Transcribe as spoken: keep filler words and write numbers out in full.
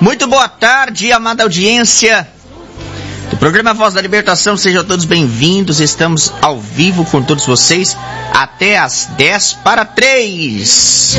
Muito boa tarde, amada audiência do programa Voz da Libertação. Sejam todos bem-vindos. Estamos ao vivo com todos vocês até às dez para três.